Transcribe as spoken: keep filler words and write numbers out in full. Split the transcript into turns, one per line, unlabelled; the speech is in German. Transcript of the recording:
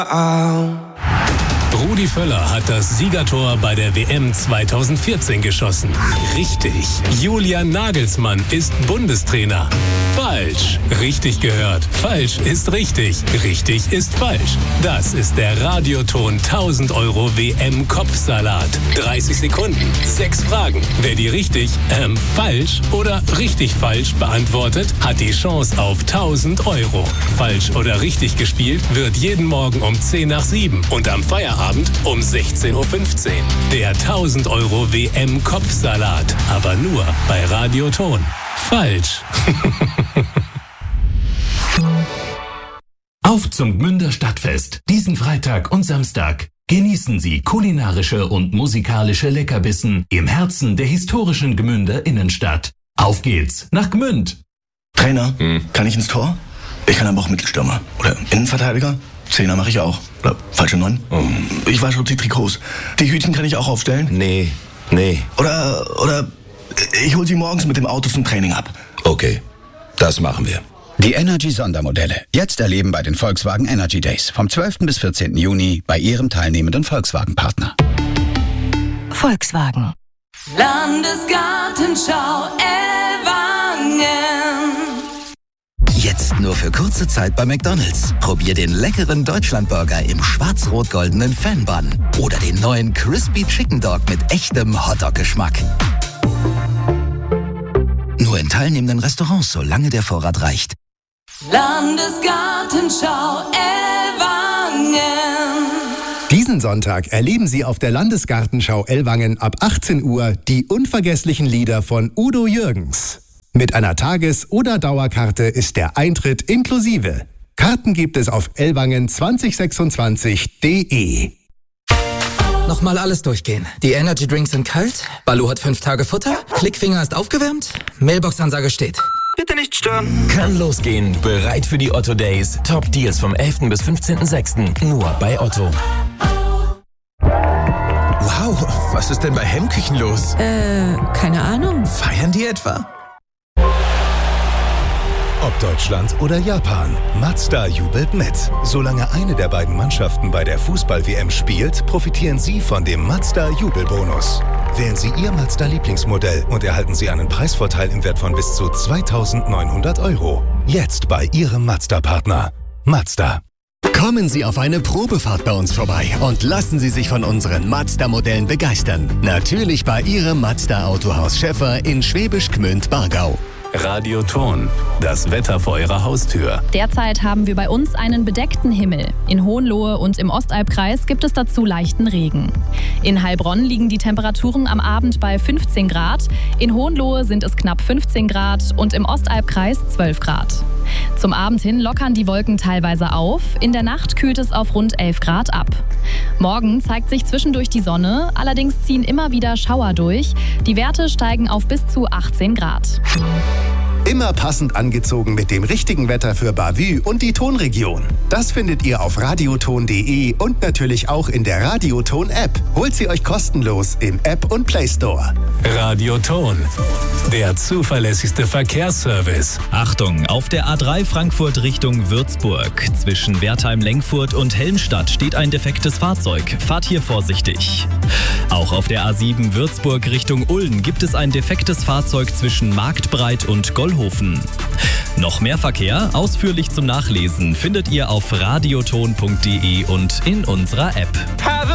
Rudi Völler hat das Siegertor bei der W M zweitausendvierzehn geschossen. Richtig. Julian Nagelsmann ist Bundestrainer. Falsch. Richtig gehört. Falsch ist richtig. Richtig ist falsch. Das ist der Radioton tausend Euro W M-Kopfsalat. dreißig Sekunden, sechs Fragen. Wer die richtig, ähm, falsch oder richtig falsch beantwortet, hat die Chance auf tausend Euro. Falsch oder richtig gespielt wird jeden Morgen um zehn nach sieben und am Feierabend um sechzehn Uhr fünfzehn. Der tausend Euro W M-Kopfsalat. Aber nur bei Radioton. Falsch.
Auf zum Gmünder Stadtfest. Diesen Freitag und Samstag. Genießen Sie kulinarische und musikalische Leckerbissen im Herzen der historischen Gmünder Innenstadt. Auf geht's nach Gmünd.
Trainer, hm. kann ich ins Tor? Ich kann aber auch Mittelstürmer. Oder Innenverteidiger. Zehner mache ich auch. Oder falsche Neun. Oh. Ich wasche die Trikots. Die Hütchen kann ich auch aufstellen?
Nee, nee.
Oder, oder ich hole sie morgens mit dem Auto zum Training ab.
Okay, das machen wir.
Die Energy-Sondermodelle. Jetzt erleben bei den Volkswagen Energy Days. Vom zwölften bis vierzehnten Juni bei Ihrem teilnehmenden Volkswagen-Partner.
Volkswagen.
Landesgartenschau Ellwangen.
Jetzt nur für kurze Zeit bei McDonald's. Probier den leckeren Deutschlandburger im schwarz-rot-goldenen Fan-Bun oder den neuen Crispy Chicken Dog mit echtem Hotdog-Geschmack. Nur in teilnehmenden Restaurants, solange der Vorrat reicht.
Landesgartenschau Ellwangen.
Diesen Sonntag erleben Sie auf der Landesgartenschau Ellwangen ab achtzehn Uhr die unvergesslichen Lieder von Udo Jürgens. Mit einer Tages- oder Dauerkarte ist der Eintritt inklusive. Karten gibt es auf ellwangen zwanzig sechsundzwanzig punkt de.
Nochmal alles durchgehen. Die Energy Drinks sind kalt, Balu hat fünf Tage Futter, Klickfinger ist aufgewärmt, Mailbox-Ansage steht.
Bitte nicht stören.
Kann losgehen. Bereit für die Otto Days. Top Deals vom elften bis fünfzehnten sechsten Nur bei Otto.
Wow, was ist denn bei Hemmküchen los?
Äh, keine Ahnung.
Feiern die etwa?
Ob Deutschland oder Japan, Mazda jubelt mit. Solange eine der beiden Mannschaften bei der Fußball-W M spielt, profitieren Sie von dem Mazda-Jubelbonus. Wählen Sie Ihr Mazda-Lieblingsmodell und erhalten Sie einen Preisvorteil im Wert von bis zu zweitausendneunhundert Euro. Jetzt bei Ihrem Mazda-Partner. Mazda.
Kommen Sie auf eine Probefahrt bei uns vorbei und lassen Sie sich von unseren Mazda-Modellen begeistern. Natürlich bei Ihrem Mazda-Autohaus Schäffer in Schwäbisch Gmünd-Bargau.
Radioton, das Wetter vor Ihrer Haustür.
Derzeit haben wir bei uns einen bedeckten Himmel. In Hohenlohe und im Ostalbkreis gibt es dazu leichten Regen. In Heilbronn liegen die Temperaturen am Abend bei fünfzehn Grad. In Hohenlohe sind es knapp fünfzehn Grad und im Ostalbkreis zwölf Grad. Zum Abend hin lockern die Wolken teilweise auf. In der Nacht kühlt es auf rund elf Grad ab. Morgen zeigt sich zwischendurch die Sonne, allerdings ziehen immer wieder Schauer durch. Die Werte steigen auf bis zu achtzehn Grad.
Immer passend angezogen mit dem richtigen Wetter für Bavü und die Tonregion. Das findet ihr auf radioton punkt de und natürlich auch in der Radioton-App. Holt sie euch kostenlos im App und Play Store.
Radioton, der zuverlässigste Verkehrsservice.
Achtung, auf der A drei Frankfurt Richtung Würzburg. Zwischen Wertheim-Lengfurt und Helmstadt steht ein defektes Fahrzeug. Fahrt hier vorsichtig. Auch auf der A sieben Würzburg Richtung Ulm gibt es ein defektes Fahrzeug zwischen Marktbreit und Gollhofen. Noch mehr Verkehr, ausführlich zum Nachlesen, findet ihr auf radioton punkt de und in unserer App.